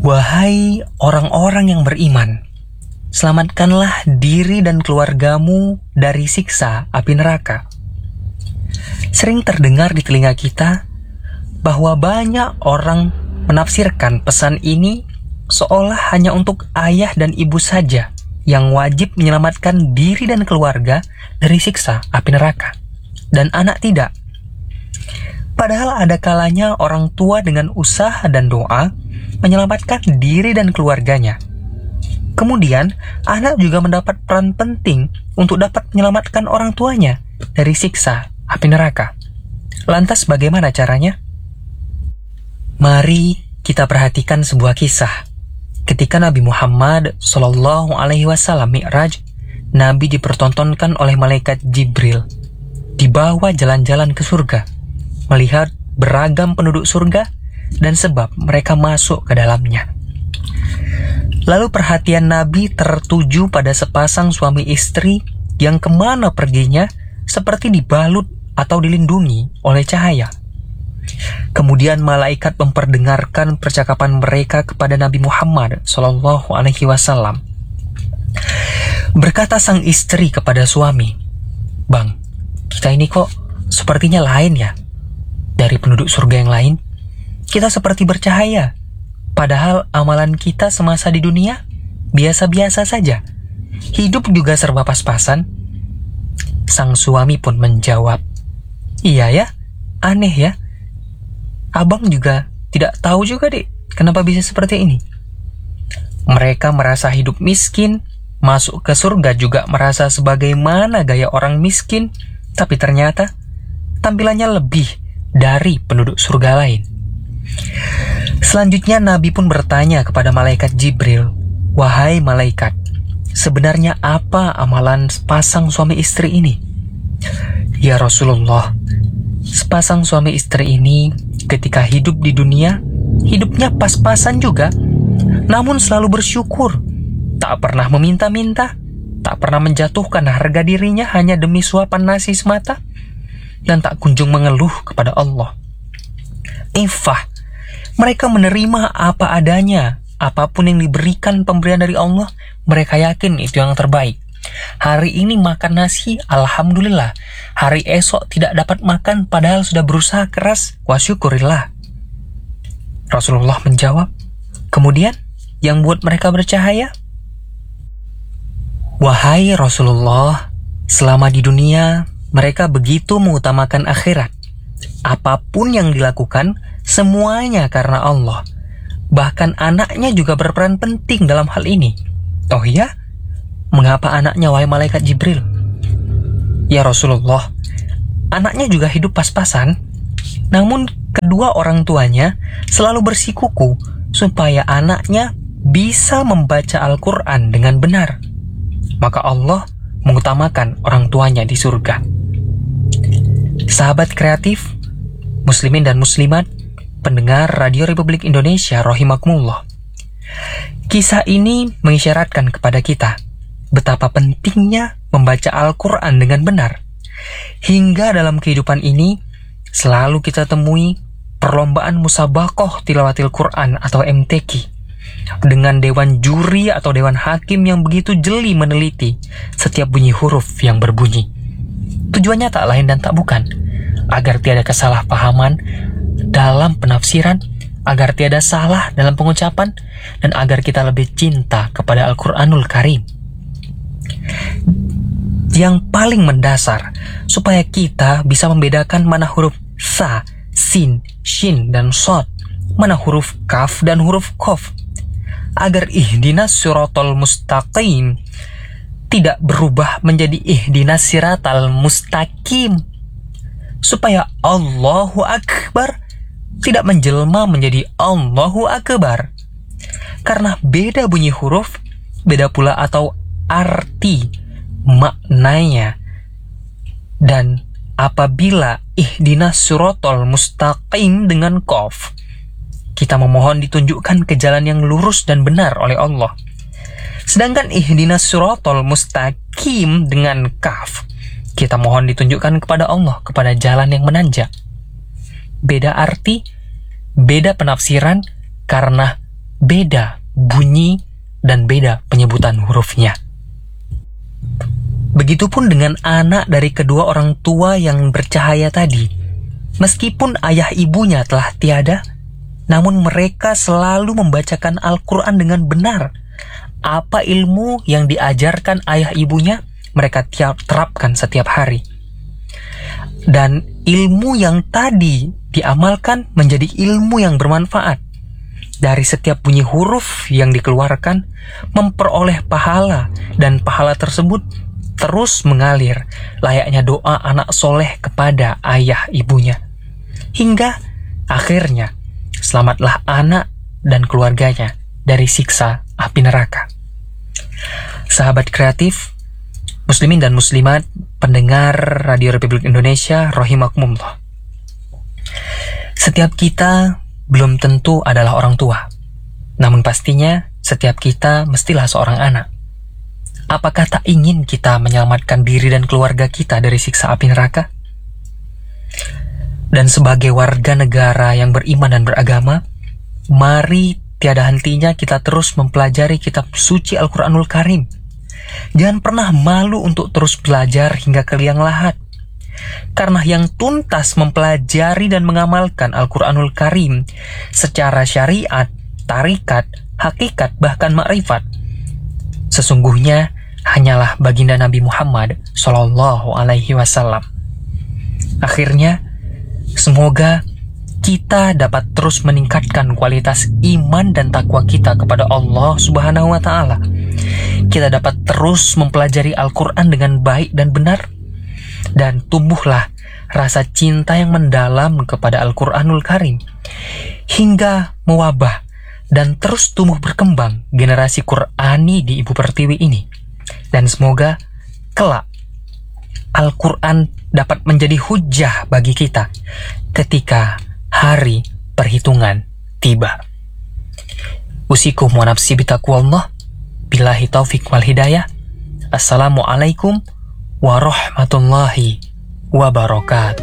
Wahai orang-orang yang beriman, selamatkanlah diri dan keluargamu dari siksa api neraka. Sering terdengar di telinga kita bahwa banyak orang menafsirkan pesan ini seolah hanya untuk ayah dan ibu saja yang wajib menyelamatkan diri dan keluarga dari siksa api neraka, dan anak tidak. Padahal ada kalanya orang tua dengan usaha dan doa menyelamatkan diri dan keluarganya. Kemudian, anak juga mendapat peran penting untuk dapat menyelamatkan orang tuanya dari siksa api neraka. Lantas bagaimana caranya? Mari kita perhatikan sebuah kisah. Ketika Nabi Muhammad SAW Mi'raj, Nabi dipertontonkan oleh malaikat Jibril, dibawa jalan-jalan ke surga, melihat beragam penduduk surga dan sebab mereka masuk ke dalamnya. Lalu perhatian Nabi tertuju pada sepasang suami istri yang kemana perginya seperti dibalut atau dilindungi oleh cahaya. Kemudian malaikat memperdengarkan percakapan mereka kepada Nabi Muhammad SAW. Berkata sang istri kepada suami, "Bang, kita ini kok sepertinya lain ya dari penduduk surga yang lain. Kita seperti bercahaya, padahal amalan kita semasa di dunia biasa-biasa saja. Hidup juga serba pas-pasan." Sang suami pun menjawab, "Iya ya, aneh ya. Abang juga tidak tahu juga dek, kenapa bisa seperti ini." Mereka merasa hidup miskin, masuk ke surga juga merasa sebagaimana gaya orang miskin, tapi ternyata tampilannya lebih dari penduduk surga lain. Selanjutnya Nabi pun bertanya kepada malaikat Jibril, "Wahai malaikat, sebenarnya apa amalan sepasang suami istri ini?" "Ya Rasulullah, sepasang suami istri ini ketika hidup di dunia, hidupnya pas-pasan juga, namun selalu bersyukur, tak pernah meminta-minta, tak pernah menjatuhkan harga dirinya hanya demi suapan nasi semata, dan tak kunjung mengeluh kepada Allah. Ifah, mereka menerima apa adanya, apapun yang diberikan pemberian dari Allah, mereka yakin itu yang terbaik. Hari ini makan nasi, alhamdulillah. Hari esok tidak dapat makan padahal sudah berusaha keras, wasyukurillah." Rasulullah menjawab, "Kemudian yang buat mereka bercahaya?" "Wahai Rasulullah, selama di dunia mereka begitu mengutamakan akhirat. Apapun yang dilakukan, semuanya karena Allah. Bahkan anaknya juga berperan penting dalam hal ini." "Oh ya? Mengapa anaknya, wahai malaikat Jibril?" "Ya Rasulullah, anaknya juga hidup pas-pasan, namun kedua orang tuanya selalu bersikuku supaya anaknya bisa membaca Al-Quran dengan benar. Maka Allah mengutamakan orang tuanya di surga." Sahabat kreatif, muslimin dan muslimat, pendengar Radio Republik Indonesia rahimakumullah. Kisah ini mengisyaratkan kepada kita betapa pentingnya membaca Al-Quran dengan benar. Hingga dalam kehidupan ini selalu kita temui perlombaan musabaqah tilawatil Quran atau MTQ dengan dewan juri atau dewan hakim yang begitu jeli meneliti setiap bunyi huruf yang berbunyi. Tujuannya tak lain dan tak bukan agar tiada kesalahpahaman dalam penafsiran, agar tiada salah dalam pengucapan, dan agar kita lebih cinta kepada Al-Quranul Karim. Yang paling mendasar, supaya kita bisa membedakan mana huruf sa, sin, shin, dan shod, mana huruf kaf dan huruf kof, agar ihdinas siratal mustaqim tidak berubah menjadi ihdinas siratal mustaqim, supaya Allahu Akbar tidak menjelma menjadi Allahu Akbar. Karena beda bunyi huruf, beda pula atau arti maknanya. Dan apabila ihdinas siratal mustaqim dengan qaf, kita memohon ditunjukkan ke jalan yang lurus dan benar oleh Allah. Sedangkan ihdinas siratal mustaqim dengan kaf, kita mohon ditunjukkan kepada Allah, kepada jalan yang menanjak. Beda arti, beda penafsiran, karena beda bunyi dan beda penyebutan hurufnya. Begitupun dengan anak dari kedua orang tua yang bercahaya tadi. Meskipun ayah ibunya telah tiada, namun mereka selalu membacakan Al-Quran dengan benar. Apa ilmu yang diajarkan ayah ibunya, mereka terapkan setiap hari. Dan ilmu yang tadi diamalkan menjadi ilmu yang bermanfaat. Dari setiap bunyi huruf yang dikeluarkan, memperoleh pahala, dan pahala tersebut terus mengalir layaknya doa anak soleh kepada ayah ibunya. Hingga akhirnya selamatlah anak dan keluarganya dari siksa api neraka. Sahabat kreatif, muslimin dan muslimat, pendengar Radio Republik Indonesia rahimakumullah. Setiap kita belum tentu adalah orang tua. Namun pastinya setiap kita mestilah seorang anak. Apakah tak ingin kita menyelamatkan diri dan keluarga kita dari siksa api neraka? Dan sebagai warga negara yang beriman dan beragama, mari tiada hentinya kita terus mempelajari kitab suci Al-Quranul Karim. Jangan pernah malu untuk terus belajar hingga ke liang lahat. Karena yang tuntas mempelajari dan mengamalkan Al-Quranul Karim secara syariat, tarikat, hakikat, bahkan makrifat, sesungguhnya hanyalah baginda Nabi Muhammad SAW. Akhirnya, semoga kita dapat terus meningkatkan kualitas iman dan takwa kita kepada Allah Subhanahu wa Ta'ala. Kita dapat terus mempelajari Al-Quran dengan baik dan benar, dan tumbuhlah rasa cinta yang mendalam kepada Al-Quranul Karim hingga mewabah dan terus tumbuh berkembang generasi Qur'ani di Ibu Pertiwi ini. Dan semoga kelak Al-Quran dapat menjadi hujah bagi kita ketika hari perhitungan tiba. Usikum wa nafsi bitaqwallah. Billahi taufik wal hidayah. Assalamualaikum warahmatullahi wabarakatuh.